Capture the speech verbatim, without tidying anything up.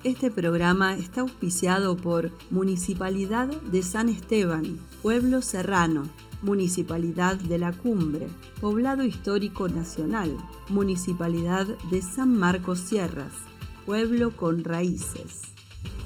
Este programa está auspiciado por Municipalidad de San Esteban, Pueblo Serrano, Municipalidad de la Cumbre, Poblado Histórico Nacional, Municipalidad de San Marcos Sierras, Pueblo con Raíces.